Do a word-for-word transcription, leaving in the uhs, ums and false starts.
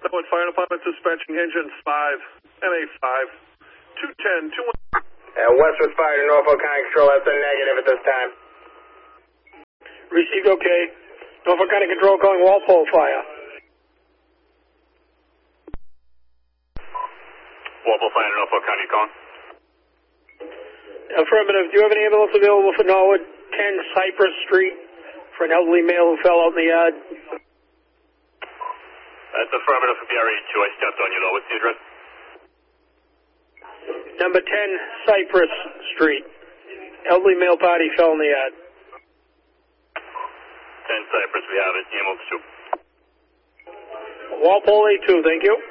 With Fire Department dispatching engine five, N A five, two ten, two one. Uh, Westwood Fire to Norfolk County Control, that's a negative at this time. Received okay. Norfolk County Control calling Walpole Fire. Walpole Fire to Norfolk County, calling. Affirmative. Do you have any ambulance available for Norwood, ten Cypress Street, for an elderly male who fell out in the yard? That's affirmative for B R E two. I stepped on you, though. What's the address? Number ten Cypress Street. Elderly male party fell in the yard. ten Cypress, we have it. Ambulance two. Walpole A two, thank you.